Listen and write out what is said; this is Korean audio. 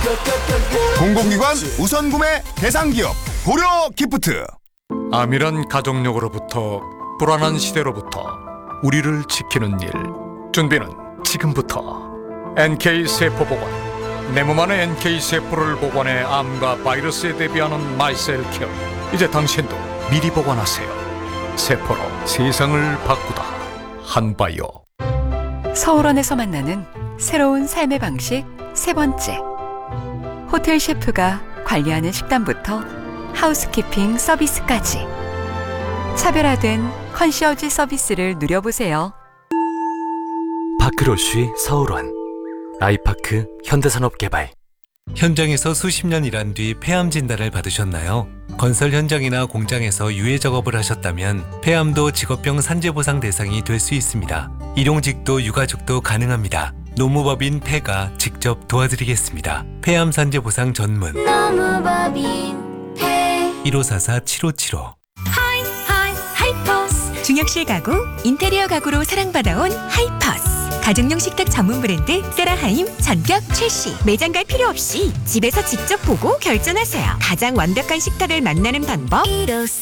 공공기관 우선구매 대상기업 고려기프트. 암이란 가족력으로부터 불안한 시대로부터 우리를 지키는 일. 준비는 지금부터. NK세포보관. 내 몸 안의 NK세포를 보관해 암과 바이러스에 대비하는 마이셀케어. 이제 당신도 미리 보관하세요. 세포로 세상을 바꾸다. 한바이오. 서울원에서 만나는 새로운 삶의 방식 세 번째. 호텔 셰프가 관리하는 식단부터 하우스키핑 서비스까지 차별화된 컨시어지 서비스를 누려보세요. 파크로쉬 서울원. 아이파크 현대산업개발. 현장에서 수십 년 일한 뒤 폐암 진단을 받으셨나요? 건설 현장이나 공장에서 유해 작업을 하셨다면 폐암도 직업병 산재보상 대상이 될 수 있습니다. 일용직도 유가족도 가능합니다. 노무법인 폐가 직접 도와드리겠습니다. 폐암 산재보상 전문 노무법인 폐 1544-7575. 하이퍼스 중역실 가구, 인테리어 가구로 사랑받아온 하이퍼스. 가정용 식탁 전문 브랜드 세라하임 전격 출시. 매장 갈 필요 없이 집에서 직접 보고 결정하세요. 가장 완벽한 식탁을 만나는 방법 1544